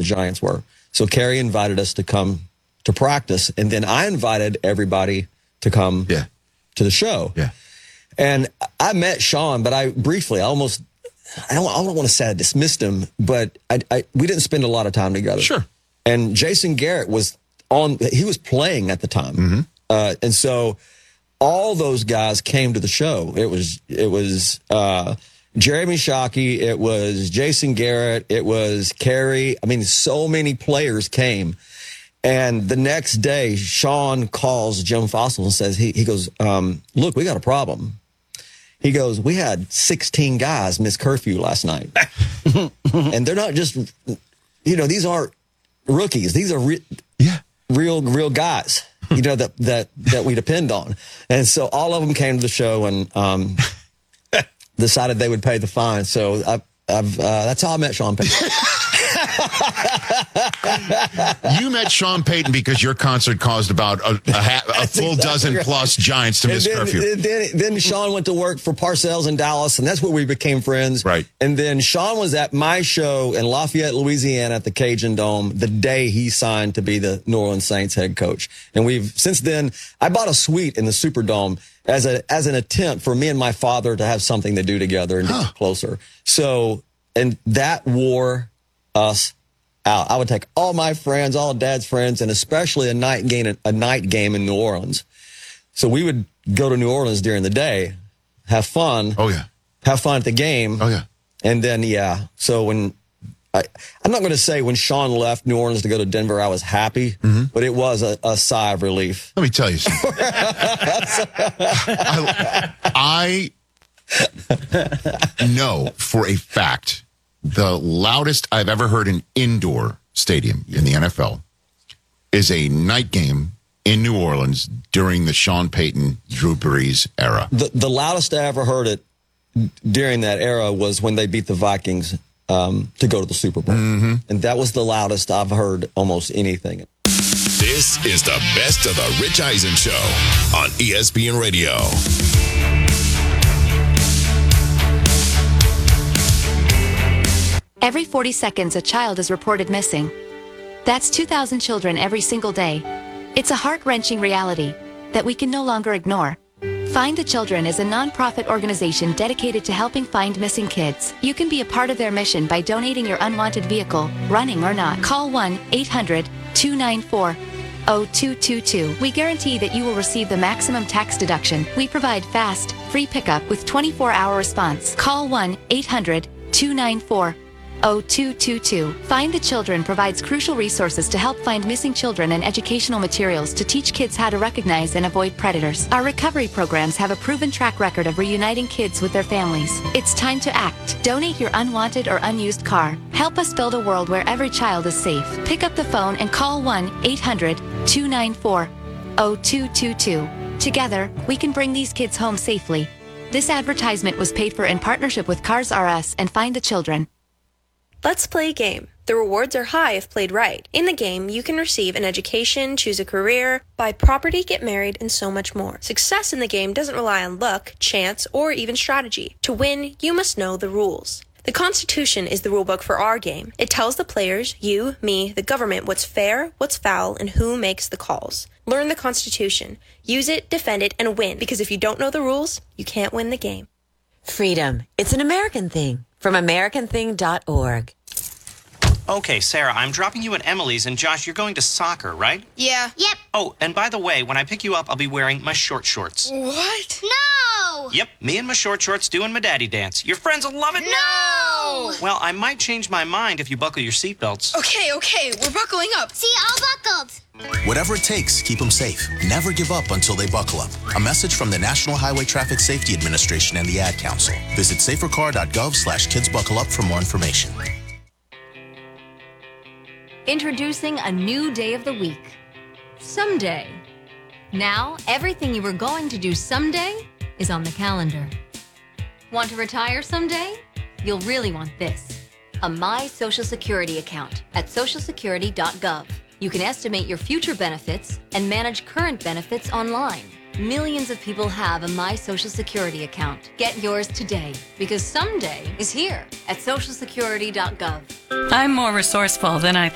Giants were. So Carrie invited us to come to practice, and then I invited everybody to come to the show. Yeah. And I met Sean, but I don't want to say I dismissed him, but we didn't spend a lot of time together. Sure. And Jason Garrett he was playing at the time. Mm-hmm. And so all those guys came to the show. It was Jeremy Shockey, it was Jason Garrett, it was Carrie. I mean, so many players came. And the next day, Sean calls Jim Fossil and says, he goes, look, we got a problem. He goes, we had 16 guys miss curfew last night. And they're not just, these aren't rookies. These are real guys, that we depend on. And so all of them came to the show and decided they would pay the fine. So that's how I met Sean Payton. You met Sean Payton because your concert caused about a full dozen plus Giants to miss curfew. Then Sean went to work for Parcells in Dallas, and that's where we became friends. Right. And then Sean was at my show in Lafayette, Louisiana at the Cajun Dome the day he signed to be the New Orleans Saints head coach. And since then, I bought a suite in the Superdome as an attempt for me and my father to have something to do together and get closer. So, and that wore us out. I would take all my friends, all of Dad's friends, and especially a night game in New Orleans. So we would go to New Orleans during the day, have fun. Oh, yeah. Have fun at the game. Oh, yeah. And then, so when I'm not going to say when Sean left New Orleans to go to Denver, I was happy, but it was a sigh of relief. Let me tell you something. I know for a fact the loudest I've ever heard an indoor stadium in the NFL is a night game in New Orleans during the Sean Payton, Drew Brees era. The loudest I ever heard it during that era was when they beat the Vikings to go to the Super Bowl. And that was the loudest I've heard almost anything. This is the best of the Rich Eisen Show on ESPN Radio. Every 40 seconds, a child is reported missing. That's 2,000 children every single day. It's a heart-wrenching reality that we can no longer ignore. Find the Children is a non-profit organization dedicated to helping find missing kids. You can be a part of their mission by donating your unwanted vehicle, running or not. Call 1-800-294-0222. We guarantee that you will receive the maximum tax deduction. We provide fast, free pickup with 24-hour response. Call 1-800-294-0222. Find the Children provides crucial resources to help find missing children and educational materials to teach kids how to recognize and avoid predators. Our recovery programs have a proven track record of reuniting kids with their families. It's time to act. Donate your unwanted or unused car. Help us build a world where every child is safe. Pick up the phone and call 1-800-294-0222. Together, we can bring these kids home safely. This advertisement was paid for in partnership with Cars R Us and Find the Children. Let's play a game. The rewards are high if played right. In the game, you can receive an education, choose a career, buy property, get married, and so much more. Success in the game doesn't rely on luck, chance, or even strategy. To win, you must know the rules. The Constitution is the rulebook for our game. It tells the players, you, me, the government, what's fair, what's foul, and who makes the calls. Learn the Constitution. Use it, defend it, and win, because if you don't know the rules, you can't win the game. Freedom. It's an American thing. From AmericanThing.org. Okay, Sarah, I'm dropping you at Emily's, and Josh, you're going to soccer, right? Yeah. Yep. Oh, and by the way, when I pick you up, I'll be wearing my short shorts. What? No! Yep, me and my short shorts doing my daddy dance. Your friends will love it. No! Well, I might change my mind if you buckle your seatbelts. Okay, we're buckling up. See, all buckled. Whatever it takes, keep them safe. Never give up until they buckle up. A message from the National Highway Traffic Safety Administration and the Ad Council. Visit safercar.gov/kidsbuckleup for more information. Introducing a new day of the week. Someday. Now, everything you were going to do someday is on the calendar. Want to retire someday? You'll really want this. A My Social Security account at socialsecurity.gov. You can estimate your future benefits and manage current benefits online. Millions of people have a My Social Security account. Get yours today, because someday is here at socialsecurity.gov. I'm more resourceful than I